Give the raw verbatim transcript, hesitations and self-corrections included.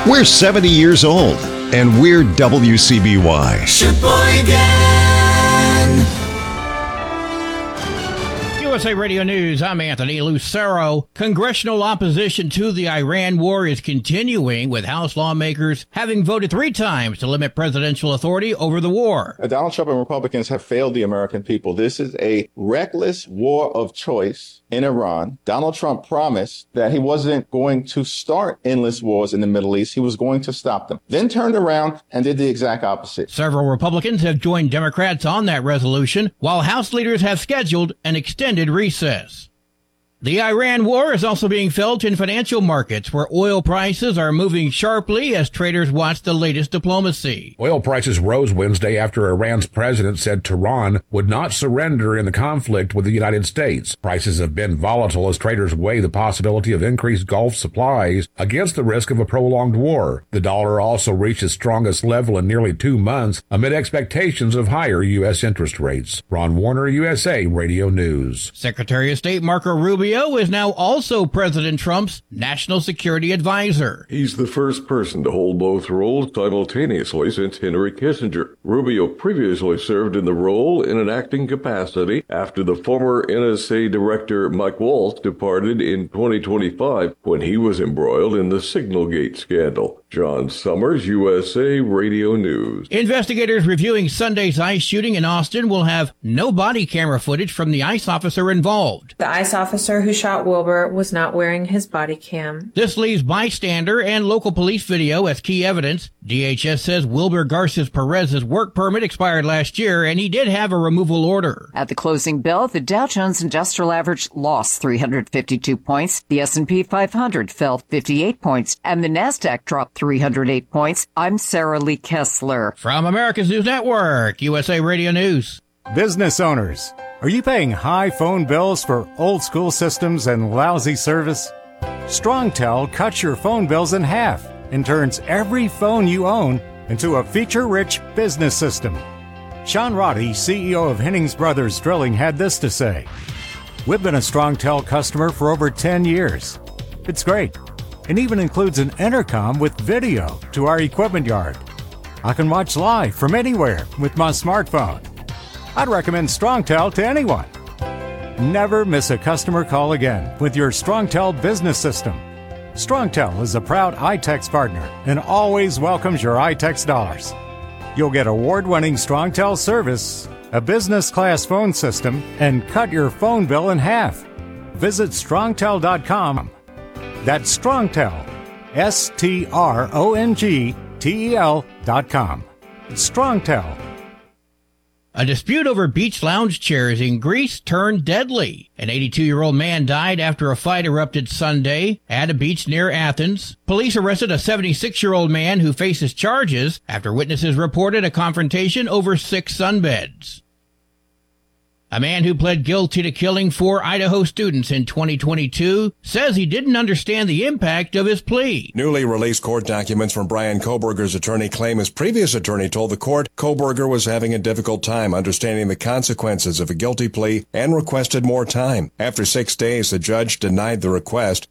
We're seventy years old, and we're W C B Y. Sheboygan! U S A Radio News, I'm Anthony Lucero. Congressional opposition to the Iran war is continuing, with House lawmakers having voted three times to limit presidential authority over the war. Donald Trump and Republicans have failed the American people. This is a reckless war of choice in Iran. Donald Trump promised that he wasn't going to start endless wars in the Middle East. He was going to stop them. Then turned around and did the exact opposite. Several Republicans have joined Democrats on that resolution, while House leaders have scheduled an extended recess. The Iran war is also being felt in financial markets, where oil prices are moving sharply as traders watch the latest diplomacy. Oil prices rose Wednesday after Iran's president said Tehran would not surrender in the conflict with the United States. Prices have been volatile as traders weigh the possibility of increased Gulf supplies against the risk of a prolonged war. The dollar also reached its strongest level in nearly two months amid expectations of higher U S interest rates. Ron Warner, U S A Radio News. Secretary of State Marco Rubio is now also President Trump's national security advisor. He's the first person to hold both roles simultaneously since Henry Kissinger. Rubio previously served in the role in an acting capacity after the former N S A director Mike Waltz departed in twenty twenty-five when he was embroiled in the Signalgate scandal. John Summers, U S A Radio News. Investigators reviewing Sunday's ICE shooting in Austin will have no body camera footage from the ICE officer involved. The ICE officer who shot Wilbur was not wearing his body cam. This leaves bystander and local police video as key evidence. D H S says Wilbur Garces Perez's work permit expired last year, and he did have a removal order. At the closing bell, the Dow Jones Industrial Average lost three hundred fifty-two points, the S and P five hundred fell fifty-eight points, and the Nasdaq dropped three hundred eight points. I'm Sarah Lee Kessler. From America's News Network, U S A Radio News. Business owners, are you paying high phone bills for old school systems and lousy service? StrongTel cuts your phone bills in half and turns every phone you own into a feature-rich business system. Sean Roddy, C E O of Hennings Brothers Drilling, had this to say: "We've been a StrongTel customer for over ten years. It's great. It even includes an intercom with video to our equipment yard. I can watch live from anywhere with my smartphone. I'd recommend StrongTel to anyone. Never miss a customer call again with your StrongTel business system. StrongTel is a proud iTex partner and always welcomes your iTex dollars. You'll get award-winning StrongTel service, a business-class phone system, and cut your phone bill in half. Visit strongtel dot com. That's StrongTel, S T R O N G T E L dot com. StrongTel. A dispute over beach lounge chairs in Greece turned deadly. An eighty-two-year-old man died after a fight erupted Sunday at a beach near Athens. Police arrested a seventy-six-year-old man who faces charges after witnesses reported a confrontation over six sunbeds. A man who pled guilty to killing four Idaho students in twenty twenty-two says he didn't understand the impact of his plea. Newly released court documents from Brian Koberger's attorney claim his previous attorney told the court Koberger was having a difficult time understanding the consequences of a guilty plea and requested more time. After six days, the judge denied the request.